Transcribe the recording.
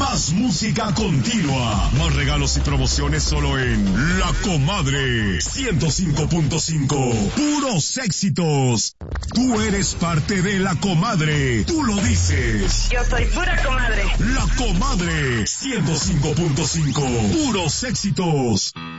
Más música continua. Más regalos y promociones solo en La Comadre 105.5. Puros éxitos. Tú eres parte de La Comadre. Tú lo dices. Yo soy pura comadre. La Comadre 105.5. Puros éxitos.